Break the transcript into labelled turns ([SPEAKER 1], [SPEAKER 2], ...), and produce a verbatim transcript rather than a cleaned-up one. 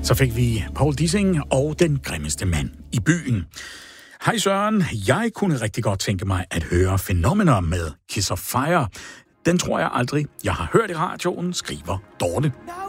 [SPEAKER 1] Så fik vi Paul Dissing og Den grimmeste mand i byen. Hej Søren, jeg kunne rigtig godt tænke mig at høre Fænomener med Kiss of Fire. Den tror jeg aldrig, jeg har hørt i radioen, skriver Dorte.